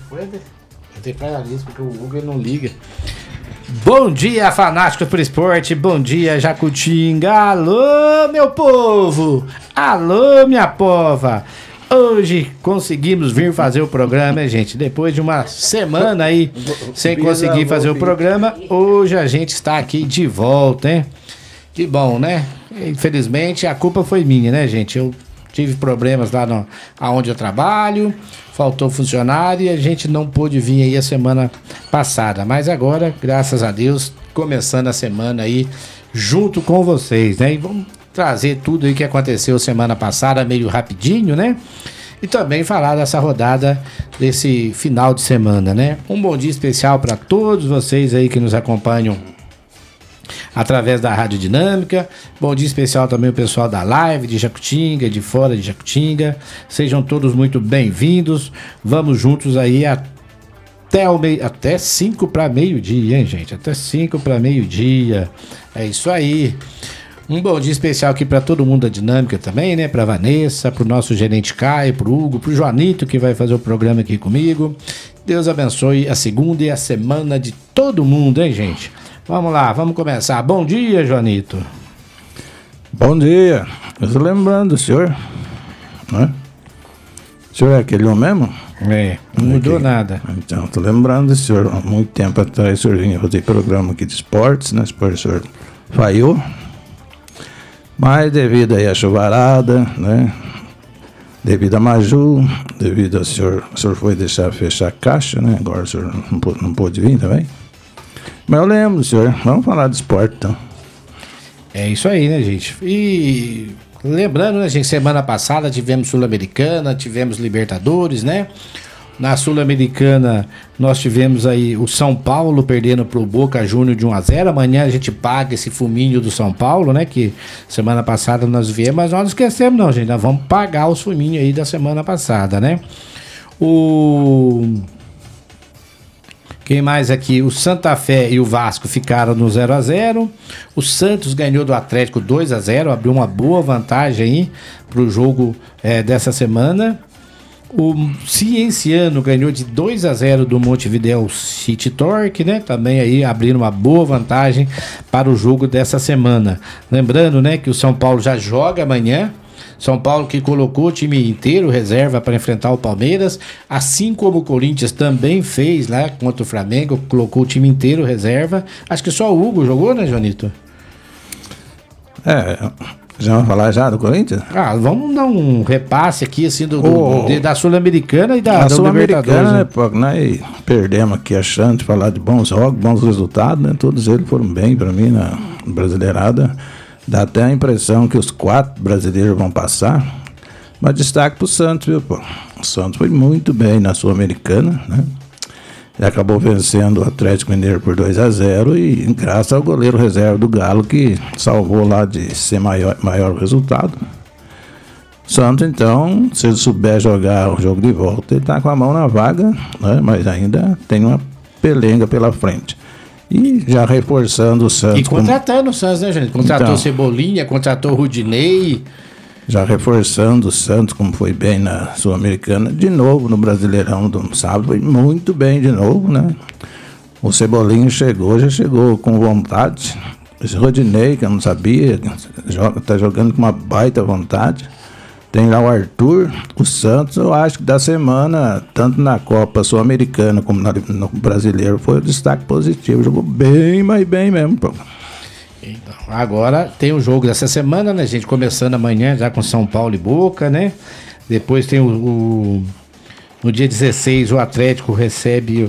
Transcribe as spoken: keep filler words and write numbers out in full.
Eu tenho que falar isso porque o Hugo ele não liga. Bom dia, fanáticos por esporte. Bom dia, Jacutinga. Alô, meu povo. Alô, minha pova. Hoje conseguimos vir fazer o programa, hein, gente? Depois de uma semana aí sem conseguir fazer o programa, hoje a gente está aqui de volta, hein? Que bom, né? Infelizmente a culpa foi minha, né, gente? Eu tive problemas lá no, aonde eu trabalho, faltou funcionário e a gente não pôde vir aí a semana passada. Mas agora, graças a Deus, começando a semana aí junto com vocês, né? E vamos trazer tudo aí que aconteceu semana passada, meio rapidinho, né? E também falar dessa rodada desse final de semana, né? Um bom dia especial para todos vocês aí que nos acompanham através da Rádio Dinâmica. Bom dia especial também o pessoal da live de Jacutinga, de fora de Jacutinga. Sejam todos muito bem-vindos. Vamos juntos aí até o meio, até cinco para meio-dia, hein, gente? Até cinco para meio-dia. É isso aí. Um bom dia especial aqui para todo mundo da Dinâmica também, né? Para Vanessa, para o nosso gerente Caio, para o Hugo, para o Joanito que vai fazer o programa aqui comigo. Deus abençoe a segunda e a semana de todo mundo, hein, gente? Vamos lá, vamos começar. Bom dia, Joanito. Bom dia. Eu tô lembrando do senhor, né? O senhor é aquele homem mesmo? É, não mudou nada. Então, tô lembrando do senhor. Há muito tempo atrás o senhor vinha fazer programa aqui de esportes, né? Depois o senhor falhou. Mas devido aí à chuvarada, né? Devido a Maju, devido ao senhor, o senhor foi deixar fechar a caixa, né? Agora o senhor não pôde, não pôde vir também. Mas eu lembro, senhor. Vamos falar de esporte, então. É isso aí, né, gente? E lembrando, né, gente, semana passada tivemos Sul-Americana, tivemos Libertadores, né? Na Sul-Americana nós tivemos aí o São Paulo perdendo pro Boca Juniors de um a zero. Amanhã a gente paga esse fuminho do São Paulo, né? Que semana passada nós viemos, mas nós não esquecemos não, gente. Nós vamos pagar os fuminhos aí da semana passada, né? O... Quem mais aqui? O Santa Fé e o Vasco ficaram no zero a zero. O Santos ganhou do Atlético dois a zero, abriu uma boa vantagem aí pro jogo é, dessa semana. O Cienciano ganhou de dois a zero do Montevideo City Torque, né? Também aí abrindo uma boa vantagem para o jogo dessa semana. Lembrando, né, que o São Paulo já joga amanhã. São Paulo que colocou o time inteiro reserva para enfrentar o Palmeiras, assim como o Corinthians também fez lá contra o Flamengo, colocou o time inteiro reserva. Acho que só o Hugo jogou, né, Joanito? É, já vamos falar já do Corinthians? Ah, vamos dar um repasse aqui, assim, do, oh, do, da Sul-Americana e da, da Sul-Americana, né? Pô, nós perdemos aqui achando de falar de bons jogos, bons resultados, né? Todos eles foram bem para mim na Brasileirada. Dá até a impressão que os quatro brasileiros vão passar. Mas destaque pro Santos, viu, pô? O Santos foi muito bem na Sul-Americana, né? E acabou vencendo o Atlético Mineiro por dois a zero e graças ao goleiro reserva do Galo que salvou lá de ser maior, maior resultado. O Santos, então, se ele souber jogar o jogo de volta, ele tá com a mão na vaga, né? Mas ainda tem uma pelenga pela frente. E já reforçando o Santos. E contratando como... o Santos, né, gente? Contratou então, Cebolinha, contratou o Rudinei. Já reforçando o Santos, como foi bem na Sul-Americana. De novo no Brasileirão do sábado, foi muito bem de novo, né? O Cebolinha chegou, já chegou com vontade. Esse Rudinei, que eu não sabia, joga, tá jogando com uma baita vontade. Tem lá o Arthur, o Santos, eu acho que da semana, tanto na Copa Sul-Americana como na, no Brasileiro, foi um destaque positivo. Jogou bem, mas bem mesmo, pô. Então, agora tem o jogo dessa semana, né, gente? Começando amanhã já com São Paulo e Boca, né? Depois tem o... o no dia dezesseis, o Atlético recebe